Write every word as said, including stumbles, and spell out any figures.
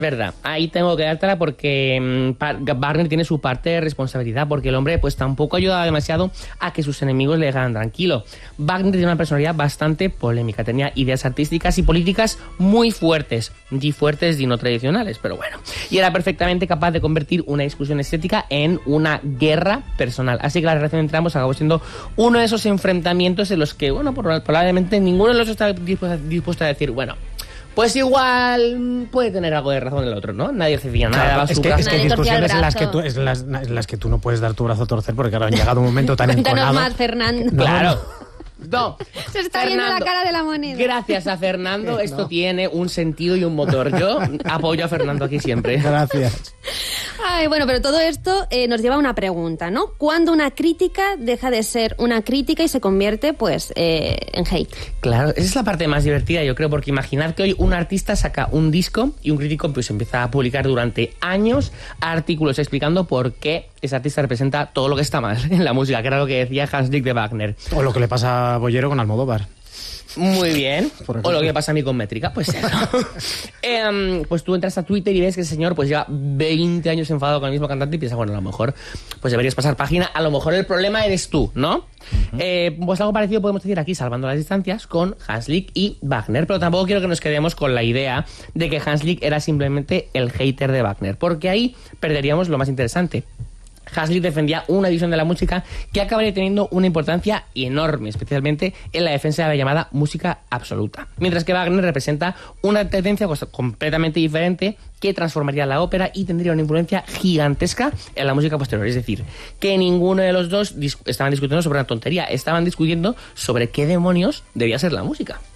Verdad, ahí tengo que dártela porque mmm, Wagner tiene su parte de responsabilidad, porque el hombre pues tampoco ayudaba demasiado a que sus enemigos le dejaran tranquilo. Wagner tiene una personalidad bastante polémica, tenía ideas artísticas y políticas muy fuertes, y fuertes y no tradicionales, pero bueno. Y era perfectamente capaz de convertir una discusión estética en una guerra personal. Así que la relación entre ambos acabó siendo uno de esos enfrentamientos en los que, bueno, probablemente ninguno de los dos está dispuesto, dispuesto a decir, bueno, pues igual puede tener algo de razón el otro, ¿no? Nadie decía nada. Claro, es, que, es que hay discusiones en las que, tú, es las, en las que tú no puedes dar tu brazo a torcer porque, claro, han llegado un momento tan enconado. Cuéntanos más, Fernando. No, claro. No, se está viendo la cara de la moneda. Gracias a Fernando, esto no. tiene un sentido y un motor. Yo apoyo a Fernando aquí siempre. Gracias. Ay, bueno, pero todo esto eh, nos lleva a una pregunta, ¿no? ¿Cuándo una crítica deja de ser una crítica y se convierte, pues, eh, en hate? Claro, esa es la parte más divertida, yo creo, porque imaginad que hoy un artista saca un disco y un crítico pues empieza a publicar durante años artículos explicando por qué ese artista representa todo lo que está mal en la música, que era lo que decía Hans-Dietrich de Wagner. O lo que le pasa a Bollero con Almodóvar. Muy bien. O lo que pasa a mí con Métrica, pues eso. eh, pues tú entras a Twitter y ves que ese señor pues lleva veinte años enfadado con el mismo cantante y piensas, bueno, a lo mejor pues deberías pasar página, a lo mejor el problema eres tú, ¿no? Uh-huh. Eh, pues algo parecido podemos decir aquí, salvando las distancias, con Hanslick y Wagner, pero tampoco quiero que nos quedemos con la idea de que Hanslick era simplemente el hater de Wagner, porque ahí perderíamos lo más interesante. Hanslick defendía una visión de la música que acabaría teniendo una importancia enorme, especialmente en la defensa de la llamada música absoluta. Mientras que Wagner representa una tendencia completamente diferente que transformaría la ópera y tendría una influencia gigantesca en la música posterior. Es decir, que ninguno de los dos dis- estaban discutiendo sobre una tontería, estaban discutiendo sobre qué demonios debía ser la música.